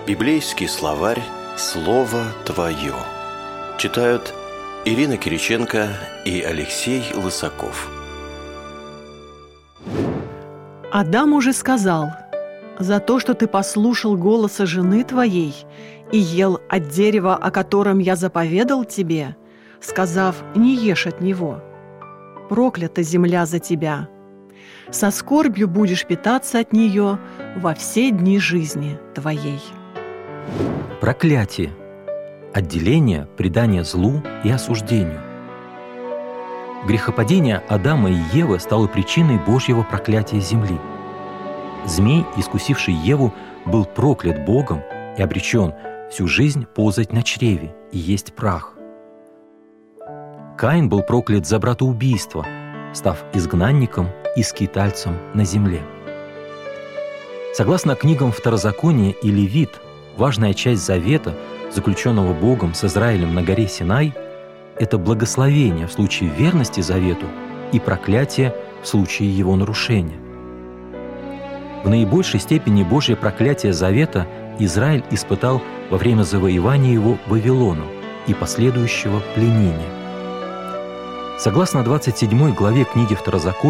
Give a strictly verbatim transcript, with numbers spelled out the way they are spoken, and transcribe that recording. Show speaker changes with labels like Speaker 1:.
Speaker 1: Библейский словарь «Слово Твое». Читают Ирина Кириченко и Алексей Лысаков.
Speaker 2: Адам уже сказал: «За то, что ты послушал голоса жены твоей и ел от дерева, о котором я заповедал тебе, сказав: не ешь от него. Проклята земля за тебя. Со скорбью будешь питаться от нее во все дни жизни твоей».
Speaker 3: Проклятие. Отделение, предание злу и осуждению. Грехопадение Адама и Евы стало причиной Божьего проклятия земли. Змей, искусивший Еву, был проклят Богом и обречен всю жизнь ползать на чреве и есть прах. Каин был проклят за братоубийство, став изгнанником и скитальцем на земле. Согласно книгам Второзакония и Левит, важная часть завета, заключенного Богом с Израилем на горе Синай, это благословение в случае верности завету и проклятие в случае его нарушения. В наибольшей степени Божье проклятие завета Израиль испытал во время завоевания его Вавилоном и последующего пленения. Согласно двадцать седьмой главе книги Второзакония,